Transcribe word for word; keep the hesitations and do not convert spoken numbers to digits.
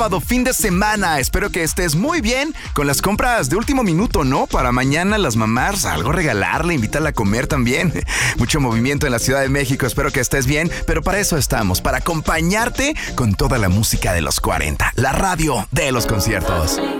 fin de semana. Espero que estés muy bien con las compras de último minuto, ¿no? Para mañana las mamás, algo regalarle, invitarla a comer también. Mucho movimiento en la Ciudad de México. Espero que estés bien, pero para eso estamos, para acompañarte con toda la música de los cuarenta. La radio de los conciertos.